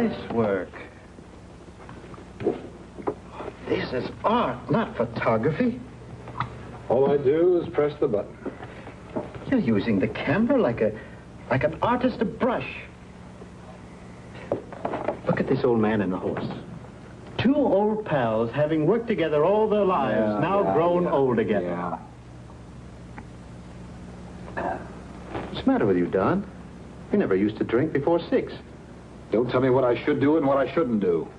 Nice work. This is art, not photography. All I do is press the button. You're using the camera like an artist a brush. Look at this old man and the horse. Two old pals having worked together all their lives, now grown old together. Yeah. What's the matter with you, Don? You never used to drink before 6. Don't tell me what I should do and what I shouldn't do.